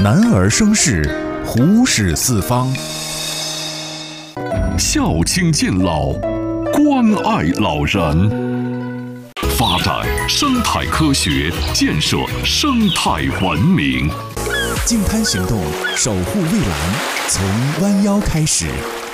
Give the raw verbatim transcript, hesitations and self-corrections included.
男儿生事，虎视四方。 孝亲敬老，关爱老人，发展生态科学，建设生态文明。 净滩行动，守护蔚蓝，从弯腰开始。